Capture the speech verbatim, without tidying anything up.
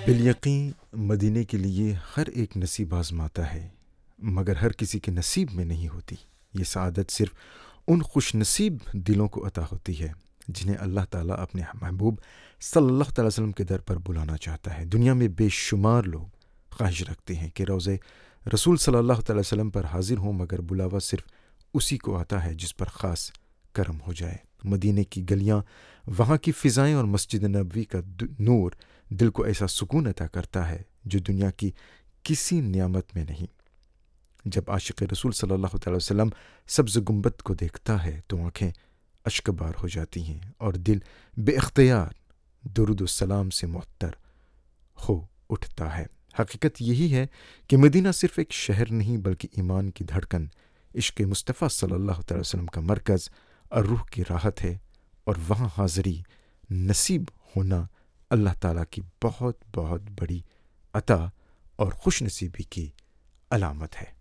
بالیقین مدینے کے لیے ہر ایک نصیب آزماتا ہے، مگر ہر کسی کے نصیب میں نہیں ہوتی۔ یہ سعادت صرف ان خوش نصیب دلوں کو عطا ہوتی ہے جنہیں اللہ تعالیٰ اپنے محبوب صلی اللہ تعالی وسلم کے در پر بلانا چاہتا ہے۔ دنیا میں بے شمار لوگ خواہش رکھتے ہیں کہ روضہ رسول صلی اللہ تعالی وسلم پر حاضر ہوں، مگر بلاوا صرف اسی کو آتا ہے جس پر خاص کرم ہو جائے۔ مدینے کی گلیاں، وہاں کی فضائیں اور مسجد نبوی کا نور دل کو ایسا سکون عطا کرتا ہے جو دنیا کی کسی نعمت میں نہیں۔ جب عاشق رسول صلی اللہ تعالی وسلم سبز گنبد کو دیکھتا ہے تو آنکھیں اشک بار ہو جاتی ہیں اور دل بے اختیار درود و سلام سے معطر ہو اٹھتا ہے۔ حقیقت یہی ہے کہ مدینہ صرف ایک شہر نہیں بلکہ ایمان کی دھڑکن، عشق مصطفیٰ صلی اللہ تعالی وسلم کا مرکز اور روح کی راحت ہے، اور وہاں حاضری نصیب ہونا اللہ تعالیٰ کی بہت بہت بڑی عطا اور خوش نصیبی کی علامت ہے۔